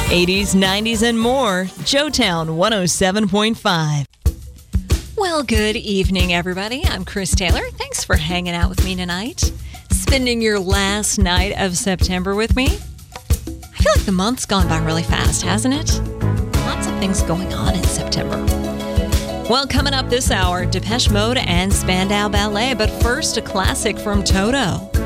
80s, 90s, and more. Joetown 107.5. Well, good evening, everybody. I'm Chris Taylor. Thanks for hanging out with me tonight. Spending your last night of September with me. I feel like the month's gone by really fast, hasn't it? Lots of things going on in September. Well, coming up this hour, Depeche Mode and Spandau Ballet. But first, a classic from Toto.